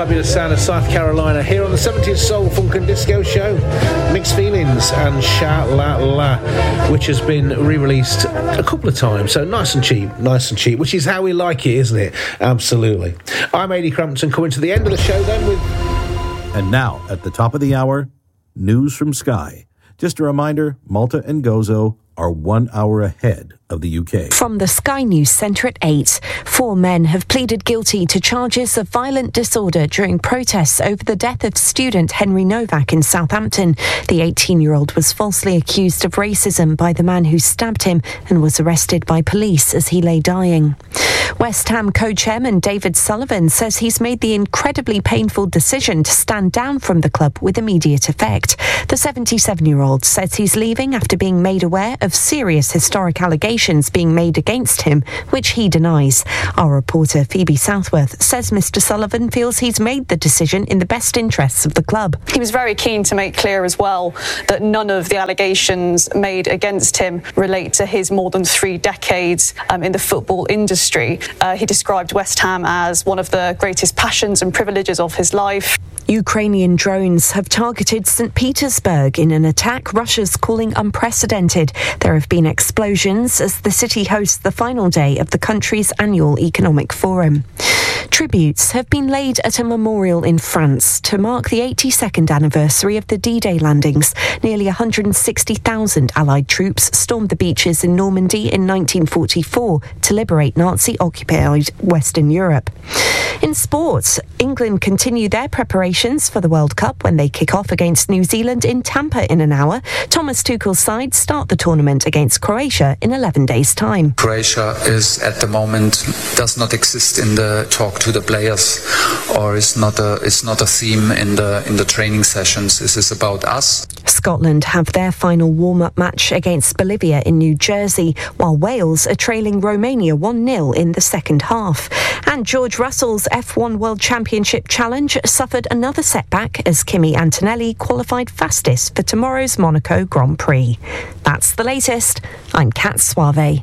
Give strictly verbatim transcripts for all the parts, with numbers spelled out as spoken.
fabulous sound of South Carolina here on the seventies Soul, Funk and Disco Show. Mixed Feelings and Sha La La, which has been re-released a couple of times, so nice and cheap, nice and cheap, which is how we like it, isn't it? Absolutely. I'm Ady Crampton, coming to the end of the show then with... And now, at the top of the hour, news from Sky. Just a reminder, Malta and Gozo are one hour ahead of the U K. From the Sky News Centre at eight, four men have pleaded guilty to charges of violent disorder during protests over the death of student Henry Novak in Southampton. The eighteen-year-old was falsely accused of racism by the man who stabbed him and was arrested by police as he lay dying. West Ham co-chairman David Sullivan says he's made the incredibly painful decision to stand down from the club with immediate effect. The seventy-seven-year-old says he's leaving after being made aware of serious historic allegations being made against him, which he denies. Our reporter Phoebe Southworth says Mister Sullivan feels he's made the decision in the best interests of the club. He was very keen to make clear as well that none of the allegations made against him relate to his more than three decades um, in the football industry. Uh, he described West Ham as one of the greatest passions and privileges of his life. Ukrainian drones have targeted Saint Petersburg in an attack Russia's calling unprecedented. There have been explosions as the city hosts the final day of the country's annual economic forum. Tributes have been laid at a memorial in France to mark the eighty-second anniversary of the D-Day landings. Nearly one hundred sixty thousand Allied troops stormed the beaches in Normandy in nineteen forty-four to liberate Nazi-occupied Western Europe. In sports, England continue their preparations for the World Cup when they kick off against New Zealand in Tampa in an hour. Thomas Tuchel's side start the tournament against Croatia in eleven days' time. Croatia is at the moment does not exist in the talk to the players, or is not a is not a theme in the in the training sessions. This is about us. Scotland have their final warm-up match against Bolivia in New Jersey, while Wales are trailing Romania one nil in the second half. And George Russell's F one World Championship Challenge suffered another setback as Kimi Antonelli qualified fastest for tomorrow's Monaco Grand Prix. That's the latest. I'm Kat Suave.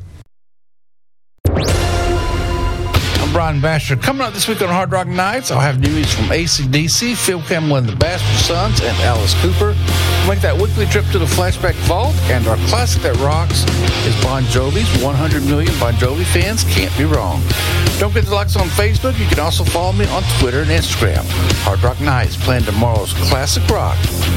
Brian Basher. Coming up this week on Hard Rock Nights, I'll have news from A C D C, Phil Campbell and the Bastard Sons, and Alice Cooper. We'll make that weekly trip to the Flashback Vault, and our classic that rocks is Bon Jovi's one hundred million Bon Jovi fans can't be wrong. Don't forget to like us on Facebook. You can also follow me on Twitter and Instagram. Hard Rock Nights, playing tomorrow's classic rock